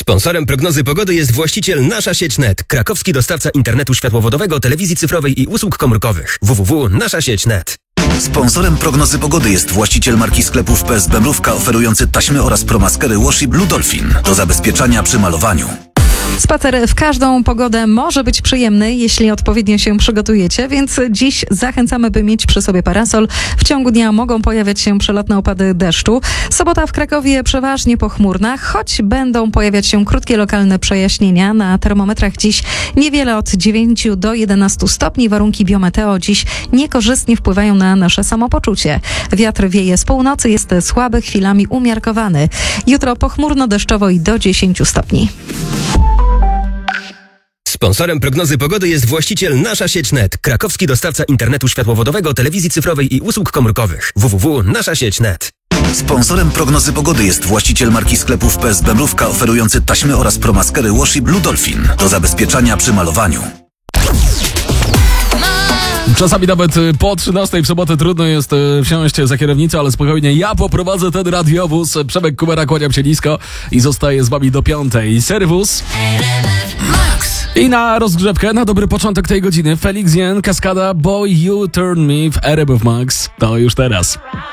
Sponsorem prognozy pogody jest właściciel Nasza Sieć Net, krakowski dostawca internetu światłowodowego, telewizji cyfrowej i usług komórkowych. www.naszasieć.net. Sponsorem prognozy pogody jest właściciel marki sklepów PSB Mrówka, oferujący taśmy oraz promaskery Washi Blue Dolphin do zabezpieczania przy malowaniu. Spacer w każdą pogodę może być przyjemny, jeśli odpowiednio się przygotujecie, więc dziś zachęcamy, by mieć przy sobie parasol. W ciągu dnia mogą pojawiać się przelotne opady deszczu. Sobota w Krakowie przeważnie pochmurna, choć będą pojawiać się krótkie lokalne przejaśnienia. Na termometrach dziś niewiele od 9 do 11 stopni. Warunki biometeo dziś niekorzystnie wpływają na nasze samopoczucie. Wiatr wieje z północy, jest słaby, chwilami umiarkowany. Jutro pochmurno, deszczowo i do 10 stopni. Sponsorem prognozy pogody jest właściciel Nasza Sieć Net, krakowski dostawca internetu światłowodowego, telewizji cyfrowej i usług komórkowych. www.naszasieć.net. Sponsorem prognozy pogody jest właściciel marki sklepów PSB Mrówka, oferujący taśmy oraz promaskery Washi Blue Dolphin do zabezpieczania przy malowaniu. Czasami nawet po 13 w sobotę trudno jest wsiąść za kierownicę, ale spokojnie, ja poprowadzę ten radiowóz. Przemek Kubera, kłaniam się nisko i zostaję z wami do 5. Serwus. I na rozgrzewkę, na dobry początek tej godziny, Felix Jen, Kaskada, Boy You Turn Me w RMF Max. To już teraz.